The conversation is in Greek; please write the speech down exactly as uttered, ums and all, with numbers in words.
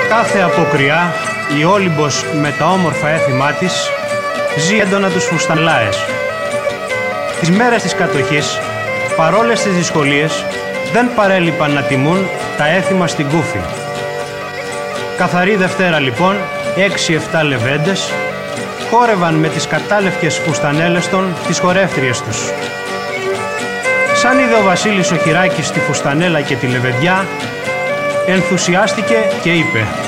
Κάθε αποκριά η Όλυμπος με τα όμορφα έθιμά της ζει έντονα τους φουστανλάες. Τις μέρες της κατοχής, παρόλες τις δυσκολίες, δεν παρέλειπαν να τιμούν τα έθιμα στην Κούφη. Καθαρή Δευτέρα λοιπόν, έξι εφτά λεβέντες χόρευαν με τις κατάλευκες φουστανέλες των τις χορεύτριες τους. Σαν είδε ο Βασίλης ο Χειράκης τη φουστανέλα και τη λεβεδιά, ενθουσιάστηκε και είπε: